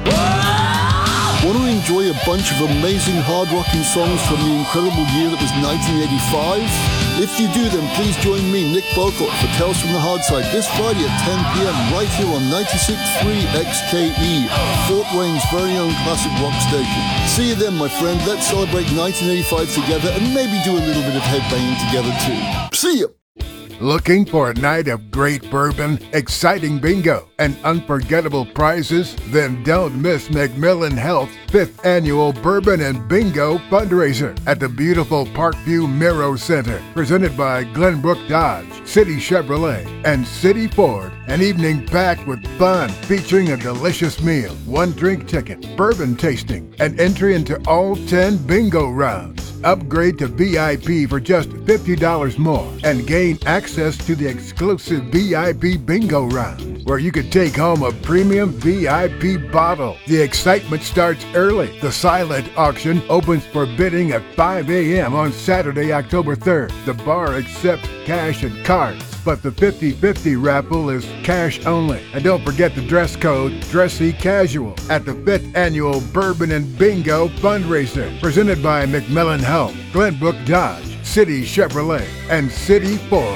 Want to enjoy a bunch of amazing hard rocking songs from the incredible year that was 1985? If you do, then please join me, Nick Boycott, for Tales from the Hard Side this Friday at 10 p.m. right here on 96.3 XKE, Fort Wayne's very own classic rock station. See you then, my friend. Let's celebrate 1985 together and maybe do a little bit of headbanging together too. See ya! Looking for a night of great bourbon, exciting bingo, and unforgettable prizes? Then don't miss McMillan Health's 5th Annual Bourbon and Bingo Fundraiser at the beautiful Parkview Miro Center, presented by Glenbrook Dodge, City Chevrolet, and City Ford. An evening packed with fun, featuring a delicious meal, 1-drink ticket, bourbon tasting, and entry into all 10 bingo rounds. Upgrade to VIP for just $50 more and gain access to the exclusive VIP bingo round, where you could take home a premium VIP bottle. The excitement starts early. The silent auction opens for bidding at 5 a.m. on Saturday, October 3rd. The bar accepts cash and cards, but the 50-50 raffle is cash only. And don't forget the dress code, dressy casual, at the 5th Annual Bourbon and Bingo Fundraiser, presented by McMillan Health, Glenbrook Dodge, City Chevrolet, and City Ford.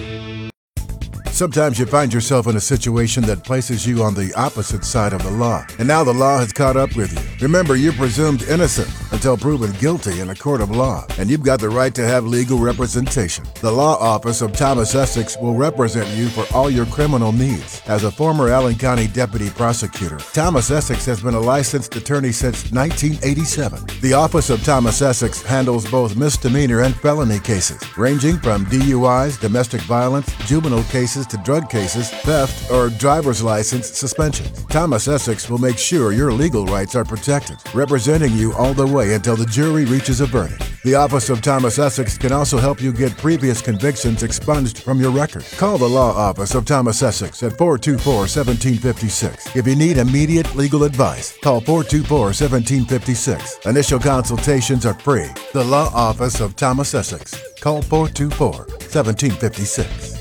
Sometimes you find yourself in a situation that places you on the opposite side of the law, and now the law has caught up with you. Remember, you're presumed innocent until proven guilty in a court of law, and you've got the right to have legal representation. The Law Office of Thomas Essex will represent you for all your criminal needs. As a former Allen County deputy prosecutor, Thomas Essex has been a licensed attorney since 1987. The Office of Thomas Essex handles both misdemeanor and felony cases, ranging from DUIs, domestic violence, juvenile cases, to drug cases, theft, or driver's license suspensions. Thomas Essex will make sure your legal rights are protected, representing you all the way until the jury reaches a verdict. The Office of Thomas Essex can also help you get previous convictions expunged from your record. Call the Law Office of Thomas Essex at 424-1756. If you need immediate legal advice, call 424-1756. Initial consultations are free. The Law Office of Thomas Essex. Call 424-1756.